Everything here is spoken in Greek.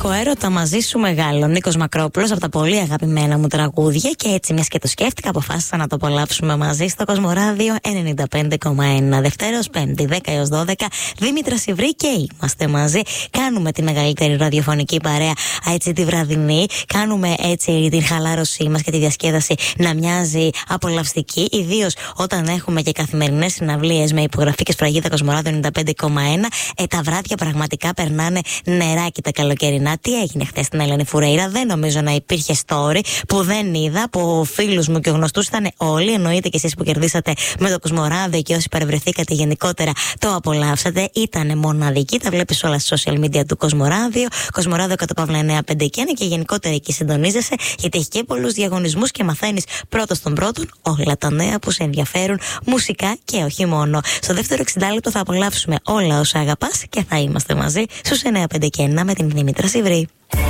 Έχω έρωτα μαζί σου μεγάλο. Νίκος Μακρόπουλος, από τα πολύ αγαπημένα μου τραγούδια. Και έτσι, μιας και το σκέφτηκα, αποφάσισα να το απολαύσουμε μαζί στο Κοσμοράδιο 95,1. Δευτέρος, Πέμπτη, 10 έως 12. Δήμητρα Σιβρή και είμαστε μαζί. Κάνουμε τη μεγαλύτερη ραδιοφωνική παρέα έτσι τη βραδινή. Κάνουμε έτσι την χαλάρωσή μας και τη διασκέδαση να μοιάζει απολαυστική. Ιδίως όταν έχουμε και καθημερινές συναυλίες με υπογραφή και σφραγίδα Κοσμοράδιο 95,1. Τα βράδια πραγματικά περνάνε νεράκι τα καλοκαιρινά. Τι έγινε χθες στην Ελένη Φουρέιρα? Δεν νομίζω να υπήρχε story που δεν είδα. Από φίλους μου και γνωστούς ήταν όλοι. Εννοείται και εσείς που κερδίσατε με το Κοσμοράδιο και όσοι παρευρεθήκατε γενικότερα το απολαύσατε. Ήτανε μοναδική. Τα βλέπεις όλα στα social media του Κοσμοράδιο. Κοσμοράδιο /951 και γενικότερα εκεί συντονίζεσαι, γιατί έχει και πολλούς διαγωνισμούς και μαθαίνεις πρώτος των πρώτων όλα τα νέα που σε ενδιαφέρουν μουσικά και όχι μόνο. Στο δεύτερο 60 λεπτό θα απολαύσουμε όλα όσα αγαπάς και θα είμαστε μαζί στους 9, 5 και 1 με την Δήμητρα Σιβρή.